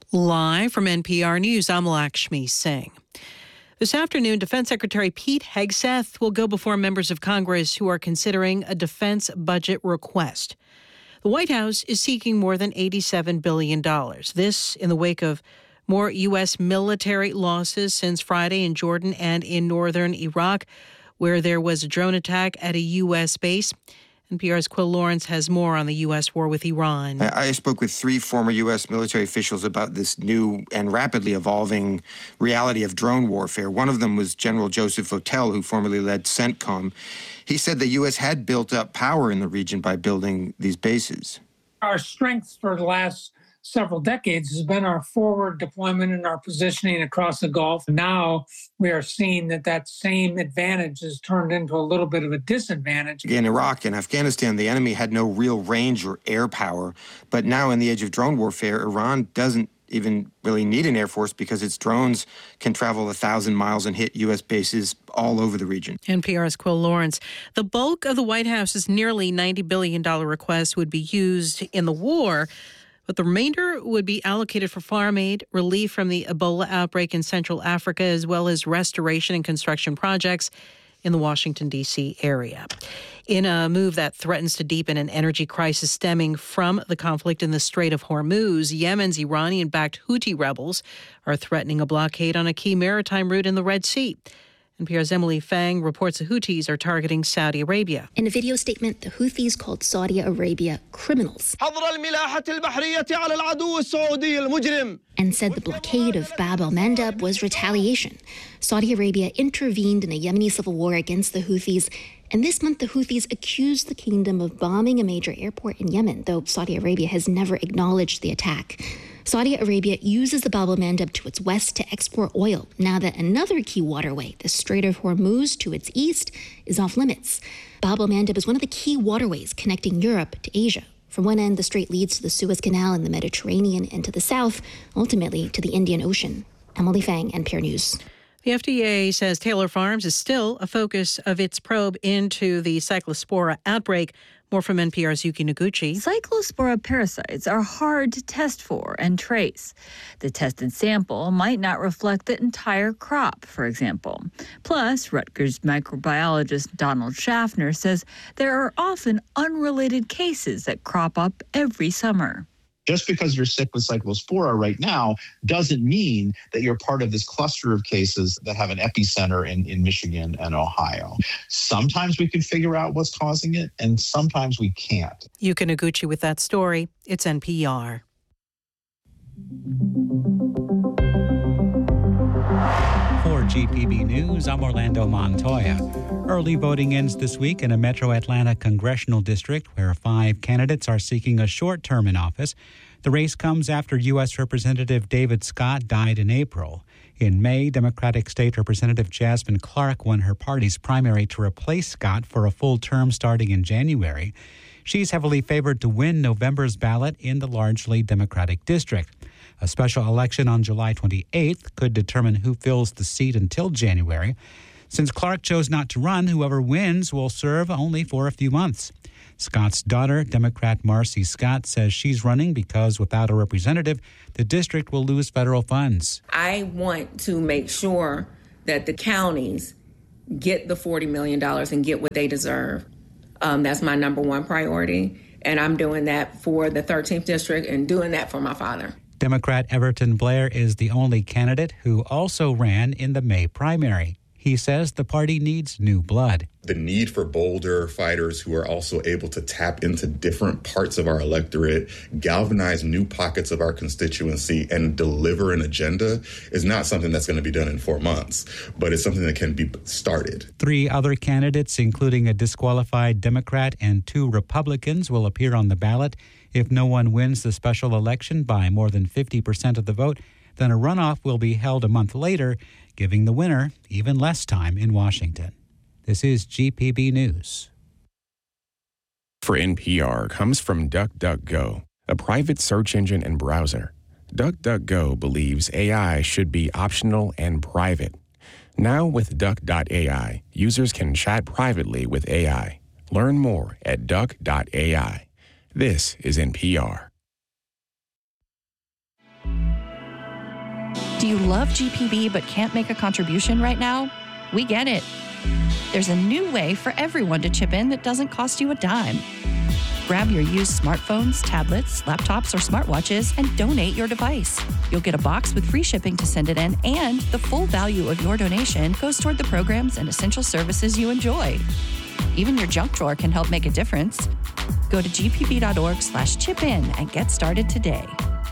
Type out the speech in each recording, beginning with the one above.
Live from NPR News, I'm Lakshmi Singh. This afternoon, Defense Secretary Pete Hegseth will go before members of Congress who are considering a defense budget request. The White House is seeking more than $87 billion. This in the wake of more U.S. military losses since Friday in Jordan and in northern Iraq, where there was a drone attack at a U.S. base. NPR's Quill Lawrence has more on the U.S. war with Iran. I spoke with 3 former U.S. military officials about this new and rapidly evolving reality of drone warfare. One of them was General Joseph Votel, who formerly led CENTCOM. He said the U.S. had built up power in the region by building these bases. Our strength for the last several decades has been our forward deployment and our positioning across the Gulf. Now we are seeing that same advantage has turned into a little bit of a disadvantage. In Iraq and Afghanistan, the enemy had no real range or air power. But now in the age of drone warfare, Iran doesn't even really need an air force because its drones can travel 1,000 miles and hit U.S. bases all over the region. NPR's Quill Lawrence. The bulk of the White House's nearly $90 billion request would be used in the war, but the remainder would be allocated for farm aid, relief from the Ebola outbreak in Central Africa, as well as restoration and construction projects in the Washington, D.C. area. In a move that threatens to deepen an energy crisis stemming from the conflict in the Strait of Hormuz, Yemen's Iranian-backed Houthi rebels are threatening a blockade on a key maritime route in the Red Sea. NPR's Emily Fang reports the Houthis are targeting Saudi Arabia. In a video statement, the Houthis called Saudi Arabia criminals and said the blockade of Bab el-Mandeb was retaliation. Saudi Arabia intervened in a Yemeni civil war against the Houthis, and this month the Houthis accused the kingdom of bombing a major airport in Yemen, though Saudi Arabia has never acknowledged the attack. Saudi Arabia uses the Bab el-Mandeb to its west to export oil, now that another key waterway, the Strait of Hormuz to its east, is off limits. Bab el-Mandeb is one of the key waterways connecting Europe to Asia. From one end, the strait leads to the Suez Canal in the Mediterranean, and to the south, ultimately to the Indian Ocean. Emily Fang, NPR News. The FDA says Taylor Farms is still a focus of its probe into the Cyclospora outbreak. More from NPR's Yuki Noguchi. Cyclospora parasites are hard to test for and trace. The tested sample might not reflect the entire crop, for example. Plus, Rutgers microbiologist Donald Schaffner says there are often unrelated cases that crop up every summer. Just because you're sick with Cyclospora right now doesn't mean that you're part of this cluster of cases that have an epicenter in Michigan and Ohio. Sometimes we can figure out what's causing it, and sometimes we can't. Yuki Noguchi with that story. It's NPR. For GPB News, I'm Orlando Montoya. Early voting ends this week in a Metro Atlanta congressional district where 5 candidates are seeking a short term in office. The race comes after U.S. Representative David Scott died in April. In May, Democratic State Representative Jasmine Clark won her party's primary to replace Scott for a full term starting in January. She's heavily favored to win November's ballot in the largely Democratic district. A special election on July 28th could determine who fills the seat until January. Since Clark chose not to run, whoever wins will serve only for a few months. Scott's daughter, Democrat Marcy Scott, says she's running because without a representative, the district will lose federal funds. I want to make sure that the counties get the $40 million and get what they deserve. That's my number one priority. And I'm doing that for the 13th district and doing that for my father. Democrat Everton Blair is the only candidate who also ran in the May primary. He says the party needs new blood. The need for bolder fighters who are also able to tap into different parts of our electorate, galvanize new pockets of our constituency, and deliver an agenda is not something that's going to be done in 4 months, but it's something that can be started. 3 other candidates, including a disqualified Democrat and 2 Republicans, will appear on the ballot. If no one wins the special election by more than 50% of the vote, then a runoff will be held a month later, giving the winner even less time in Washington. This is GPB News. For NPR comes from DuckDuckGo, a private search engine and browser. DuckDuckGo believes AI should be optional and private. Now with Duck.ai, users can chat privately with AI. Learn more at Duck.ai. This is NPR. Do you love GPB but can't make a contribution right now? We get it. There's a new way for everyone to chip in that doesn't cost you a dime. Grab your used smartphones, tablets, laptops, or smartwatches and donate your device. You'll get a box with free shipping to send it in, and the full value of your donation goes toward the programs and essential services you enjoy. Even your junk drawer can help make a difference. Go to gpb.org/chip-in and get started today.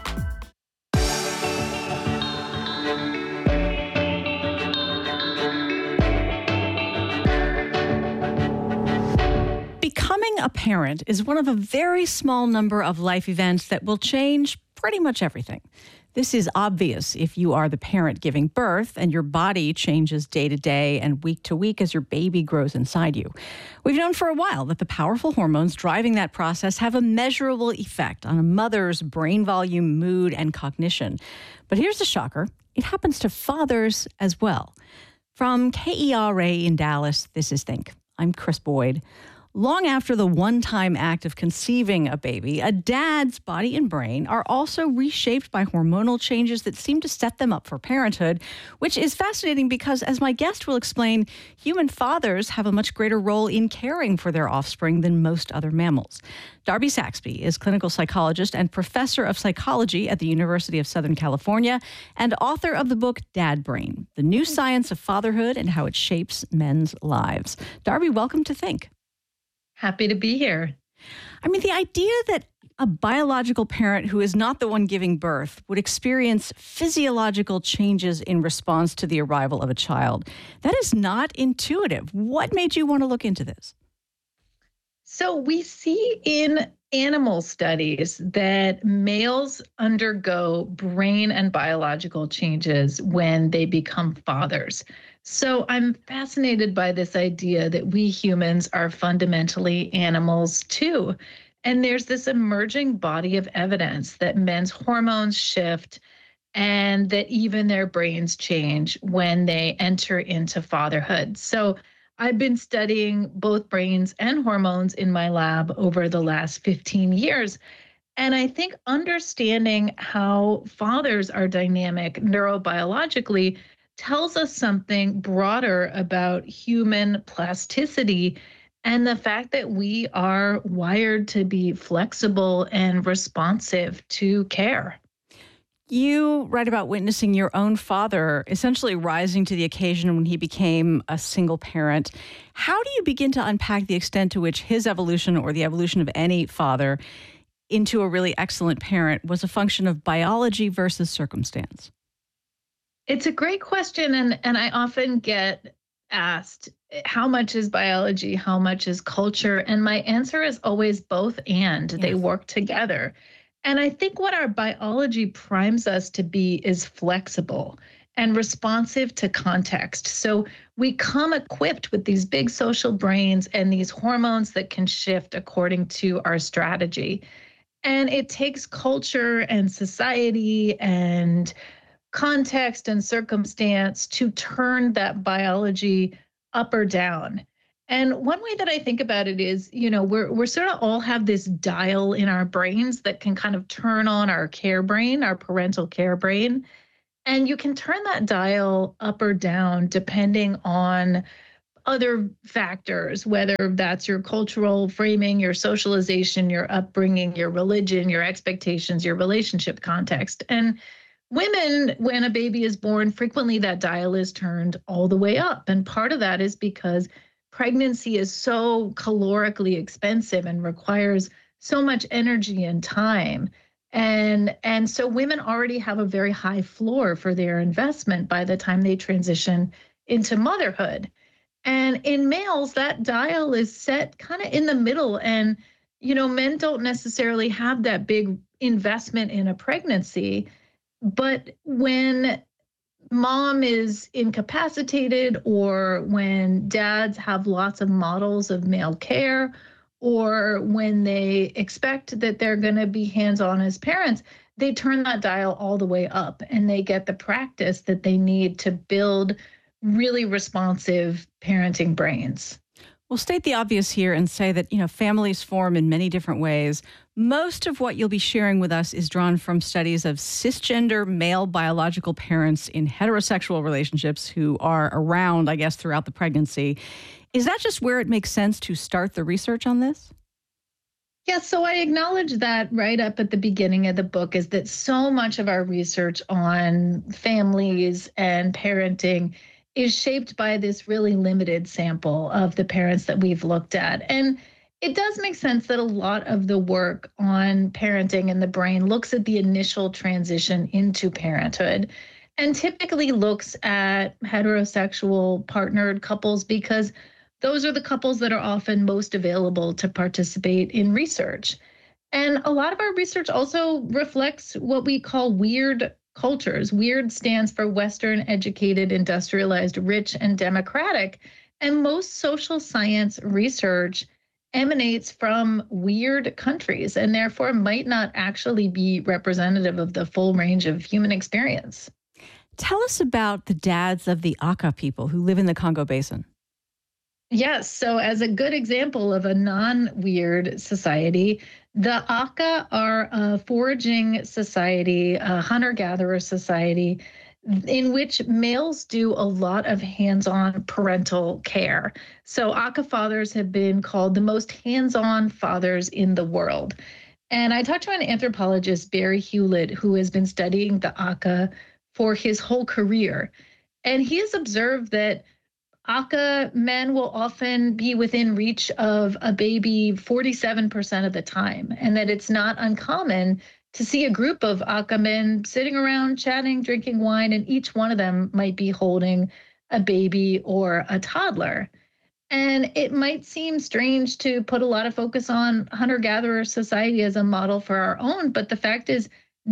Becoming a parent is one of a very small number of life events that will change pretty much everything. This is obvious if you are the parent giving birth and your body changes day to day and week to week as your baby grows inside you. We've known for a while that the powerful hormones driving that process have a measurable effect on a mother's brain volume, mood, and cognition. But here's the shocker. It happens to fathers as well. From KERA in Dallas, this is Think. I'm Chris Boyd. Long after the one-time act of conceiving a baby, a dad's body and brain are also reshaped by hormonal changes that seem to set them up for parenthood, which is fascinating because, as my guest will explain, human fathers have a much greater role in caring for their offspring than most other mammals. Darby Saxby is clinical psychologist and professor of psychology at the University of Southern California and author of the book Dad Brain, The New Science of Fatherhood and How It Shapes Men's Lives. Darby, welcome to Think. Happy to be here. I mean, the idea that a biological parent who is not the one giving birth would experience physiological changes in response to the arrival of a child, that is not intuitive. What made you want to look into this? So we see in animal studies that males undergo brain and biological changes when they become fathers. So I'm fascinated by this idea that we humans are fundamentally animals too. And there's this emerging body of evidence that men's hormones shift and that even their brains change when they enter into fatherhood. So I've been studying both brains and hormones in my lab over the last 15 years. And I think understanding how fathers are dynamic neurobiologically tells us something broader about human plasticity and the fact that we are wired to be flexible and responsive to care. You write about witnessing your own father essentially rising to the occasion when he became a single parent. How do you begin to unpack the extent to which his evolution, or the evolution of any father, into a really excellent parent was a function of biology versus circumstance? It's a great question, and I often get asked, how much is biology, how much is culture? And my answer is always both and. Yes. They work together. And I think what our biology primes us to be is flexible and responsive to context. So we come equipped with these big social brains and these hormones that can shift according to our strategy. And it takes culture and society and context and circumstance to turn that biology up or down. And one way that I think about it is, we're sort of all have this dial in our brains that can kind of turn on our care brain, our parental care brain. And you can turn that dial up or down depending on other factors, whether that's your cultural framing, your socialization, your upbringing, your religion, your expectations, your relationship context. And women, when a baby is born, frequently that dial is turned all the way up. And part of that is because pregnancy is so calorically expensive and requires so much energy and time. And so women already have a very high floor for their investment by the time they transition into motherhood. And in males, that dial is set kind of in the middle. And, men don't necessarily have that big investment in a pregnancy. But when mom is incapacitated, or when dads have lots of models of male care, or when they expect that they're going to be hands-on as parents, they turn that dial all the way up and they get the practice that they need to build really responsive parenting brains. We'll state the obvious here and say that, families form in many different ways. Most of what you'll be sharing with us is drawn from studies of cisgender male biological parents in heterosexual relationships who are around, I guess, throughout the pregnancy. Is that just where it makes sense to start the research on this? Yeah, so I acknowledge that right up at the beginning of the book is that so much of our research on families and parenting is shaped by this really limited sample of the parents that we've looked at. And it does make sense that a lot of the work on parenting and the brain looks at the initial transition into parenthood and typically looks at heterosexual partnered couples because those are the couples that are often most available to participate in research. And a lot of our research also reflects what we call weird cultures. Weird stands for Western, educated, industrialized, rich, and democratic. And most social science research emanates from weird countries and therefore might not actually be representative of the full range of human experience. Tell us about the dads of the Aka people who live in the Congo Basin. Yes. So as a good example of a non-weird society, the Aka are a foraging society, a hunter-gatherer society, in which males do a lot of hands-on parental care. So Aka fathers have been called the most hands-on fathers in the world. And I talked to an anthropologist, Barry Hewlett, who has been studying the Aka for his whole career. And he has observed that Aka men will often be within reach of a baby 47% of the time, and that it's not uncommon to see a group of Aka men sitting around chatting, drinking wine, and each one of them might be holding a baby or a toddler. And it might seem strange to put a lot of focus on hunter-gatherer society as a model for our own, but the fact is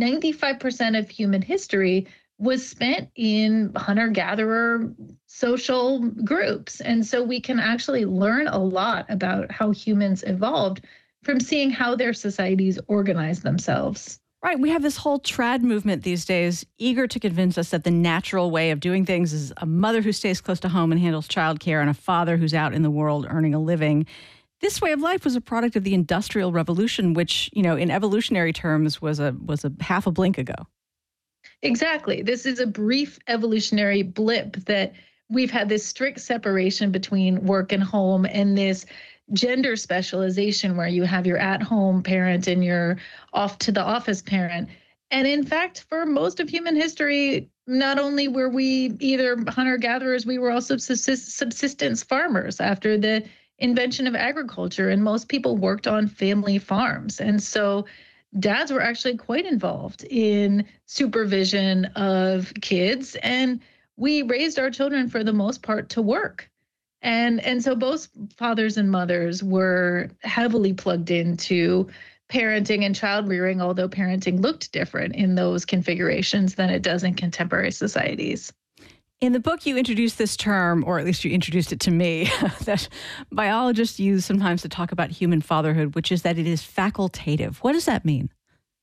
95% of human history was spent in hunter-gatherer social groups. And so we can actually learn a lot about how humans evolved from seeing how their societies organize themselves. Right. We have this whole trad movement these days, eager to convince us that the natural way of doing things is a mother who stays close to home and handles childcare and a father who's out in the world earning a living. This way of life was a product of the Industrial Revolution, which, in evolutionary terms was a half a blink ago. Exactly. This is a brief evolutionary blip that we've had this strict separation between work and home and this gender specialization where you have your at-home parent and your off to the office parent. And in fact, for most of human history, not only were we either hunter-gatherers, we were also subsistence farmers after the invention of agriculture. And most people worked on family farms. And so dads were actually quite involved in supervision of kids, and we raised our children for the most part to work. And so both fathers and mothers were heavily plugged into parenting and child rearing, although parenting looked different in those configurations than it does in contemporary societies. In the book, you introduced this term, or at least you introduced it to me, that biologists use sometimes to talk about human fatherhood, which is that it is facultative. What does that mean?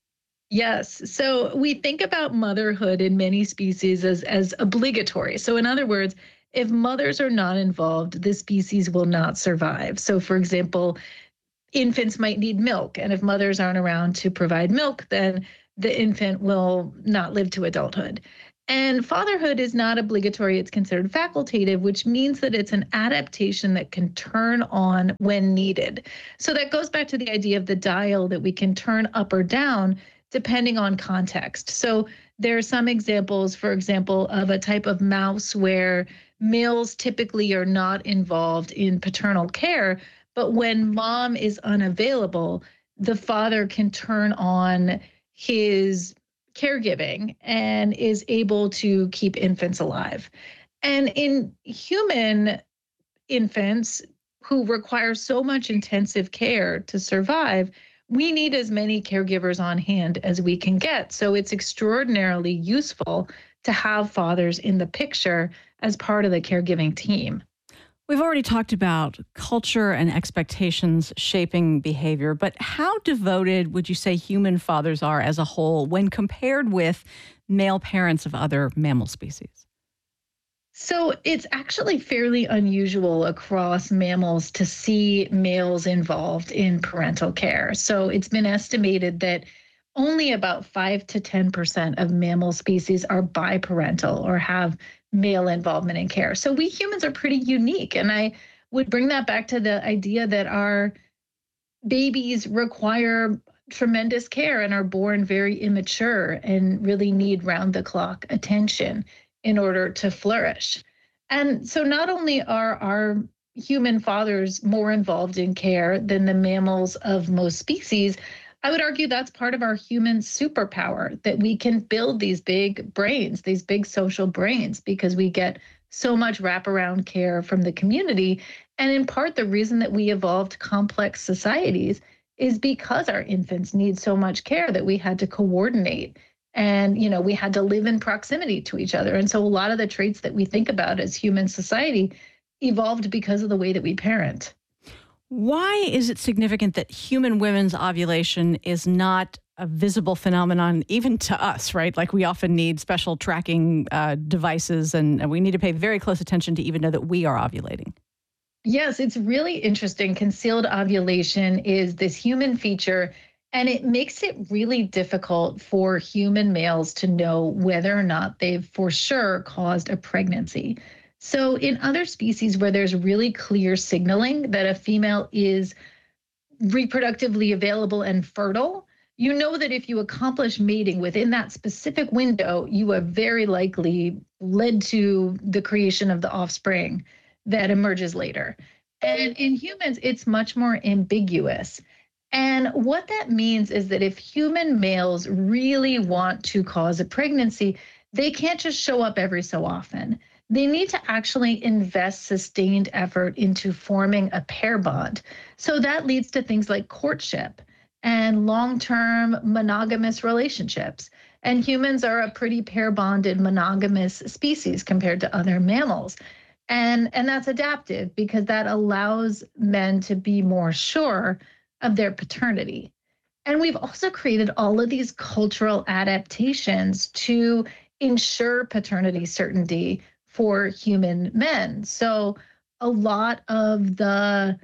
Yes. So we think about motherhood in many species as obligatory. So in other words, if mothers are not involved, the species will not survive. So for example, infants might need milk, and if mothers aren't around to provide milk, then the infant will not live to adulthood. And fatherhood is not obligatory. It's considered facultative, which means that it's an adaptation that can turn on when needed. So that goes back to the idea of the dial that we can turn up or down depending on context. So there are some examples, for example, of a type of mouse where males typically are not involved in paternal care, but when mom is unavailable, the father can turn on his caregiving and is able to keep infants alive. And in human infants who require so much intensive care to survive, we need as many caregivers on hand as we can get. So it's extraordinarily useful to have fathers in the picture as part of the caregiving team. We've already talked about culture and expectations shaping behavior, but how devoted would you say human fathers are as a whole when compared with male parents of other mammal species? So it's actually fairly unusual across mammals to see males involved in parental care. So it's been estimated that only about 5 to 10% of mammal species are biparental or have male involvement in care. So we humans are pretty unique. And I would bring that back to the idea that our babies require tremendous care and are born very immature and really need round-the-clock attention in order to flourish. And so not only are our human fathers more involved in care than the mammals of most species, I would argue that's part of our human superpower, that we can build these big brains, these big social brains, because we get so much wraparound care from the community. And in part, the reason that we evolved complex societies is because our infants need so much care that we had to coordinate. And, we had to live in proximity to each other. And so a lot of the traits that we think about as human society evolved because of the way that we parent. Why is it significant that human women's ovulation is not a visible phenomenon even to us, right? Like we often need special tracking devices and we need to pay very close attention to even know that we are ovulating. Yes, it's really interesting. Concealed ovulation is this human feature, and it makes it really difficult for human males to know whether or not they've for sure caused a pregnancy. So in other species where there's really clear signaling that a female is reproductively available and fertile, you know that if you accomplish mating within that specific window, you have very likely led to the creation of the offspring that emerges later. And in humans, it's much more ambiguous. And what that means is that if human males really want to cause a pregnancy, they can't just show up every so often. They need to actually invest sustained effort into forming a pair bond. So that leads to things like courtship and long-term monogamous relationships. And humans are a pretty pair-bonded monogamous species compared to other mammals. And that's adaptive because that allows men to be more sure of their paternity. And we've also created all of these cultural adaptations to ensure paternity certainty for human men. So a lot of the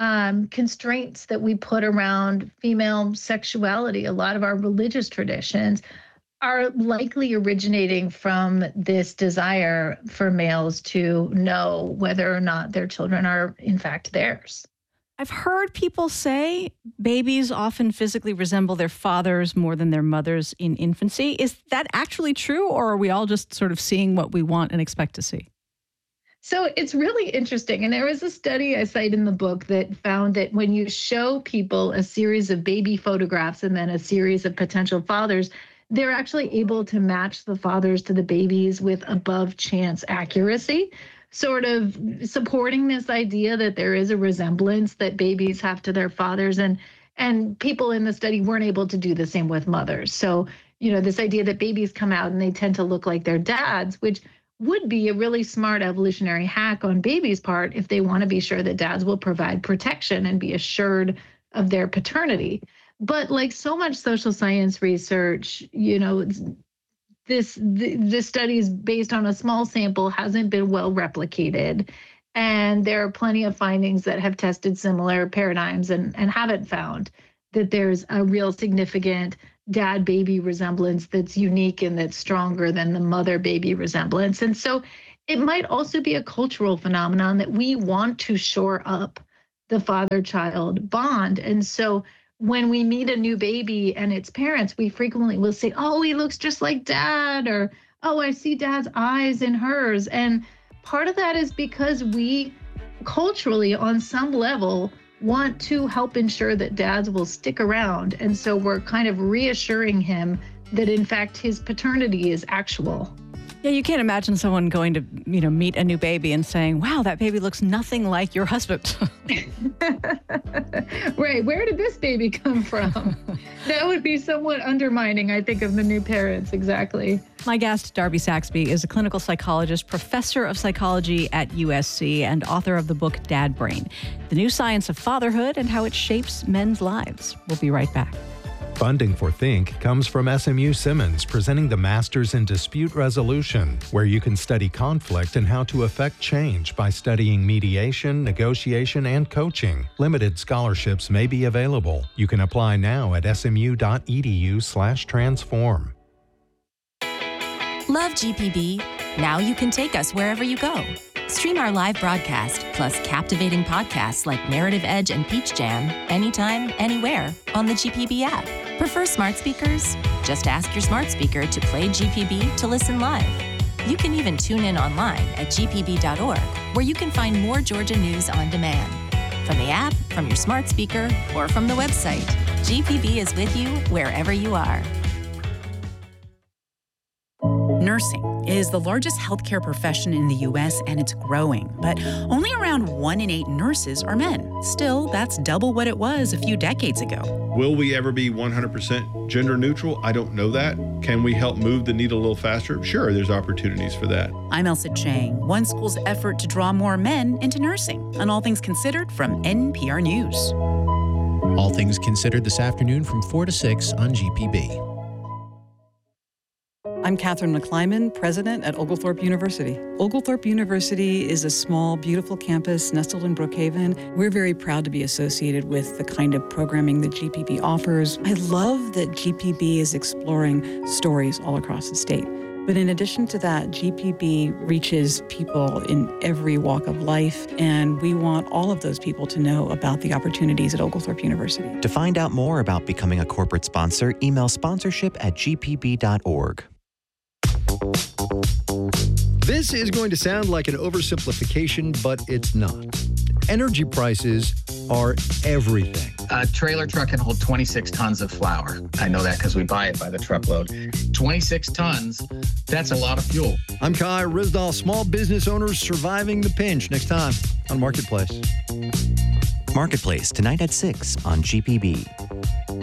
constraints that we put around female sexuality, a lot of our religious traditions are likely originating from this desire for males to know whether or not their children are in fact theirs. I've heard people say babies often physically resemble their fathers more than their mothers in infancy. Is that actually true, or are we all just sort of seeing what we want and expect to see? So it's really interesting. And there was a study I cite in the book that found that when you show people a series of baby photographs and then a series of potential fathers, they're actually able to match the fathers to the babies with above chance accuracy, sort of supporting this idea that there is a resemblance that babies have to their fathers. And people in the study weren't able to do the same with mothers. So, this idea that babies come out and they tend to look like their dads, which would be a really smart evolutionary hack on babies' part if they want to be sure that dads will provide protection and be assured of their paternity. But like so much social science research, this study is based on a small sample, hasn't been well replicated. And there are plenty of findings that have tested similar paradigms and haven't found that there's a real significant dad-baby resemblance that's unique and that's stronger than the mother-baby resemblance. And so it might also be a cultural phenomenon that we want to shore up the father-child bond. And so when we meet a new baby and its parents, we frequently will say, oh, he looks just like dad, or, oh, I see dad's eyes in hers. And part of that is because we culturally, on some level, want to help ensure that dads will stick around. And so we're kind of reassuring him that, in fact, his paternity is actual. Yeah, you can't imagine someone going to, meet a new baby and saying, wow, that baby looks nothing like your husband. Right. Where did this baby come from? That would be somewhat undermining, I think, of the new parents. Exactly. My guest, Darby Saxby, is a clinical psychologist, professor of psychology at USC, and author of the book Dad Brain, The New Science of Fatherhood and How It Shapes Men's Lives. We'll be right back. Funding for Think comes from SMU Simmons, presenting the Masters in Dispute Resolution, where you can study conflict and how to affect change by studying mediation, negotiation, and coaching. Limited scholarships may be available. You can apply now at smu.edu/transform. Love GPB? Now you can take us wherever you go. Stream our live broadcast, plus captivating podcasts like Narrative Edge and Peach Jam, anytime, anywhere on the GPB app. Prefer smart speakers? Just ask your smart speaker to play GPB to listen live. You can even tune in online at gpb.org, where you can find more Georgia news on demand. From the app, from your smart speaker, or from the website, GPB is with you wherever you are. Nursing is the largest healthcare profession in the U.S., and it's growing. But only around 1 in 8 nurses are men. Still, that's double what it was a few decades ago. Will we ever be 100% gender neutral? I don't know that. Can we help move the needle a little faster? Sure, there's opportunities for that. I'm Elsa Chang. One school's effort to draw more men into nursing. On All Things Considered from NPR News. All Things Considered this afternoon from 4 to 6 on GPB. I'm Catherine McClyman, president at Oglethorpe University. Oglethorpe University is a small, beautiful campus nestled in Brookhaven. We're very proud to be associated with the kind of programming that GPB offers. I love that GPB is exploring stories all across the state. But in addition to that, GPB reaches people in every walk of life, and we want all of those people to know about the opportunities at Oglethorpe University. To find out more about becoming a corporate sponsor, email sponsorship@gpb.org. This is going to sound like an oversimplification, but it's not. Energy prices are everything. A trailer truck can hold 26 tons of flour. I know that because we buy it by the truckload. 26 tons, that's a lot of fuel. I'm Kai Rizdal, small business owners surviving the pinch. Next time on Marketplace. Marketplace, tonight at 6 on GPB.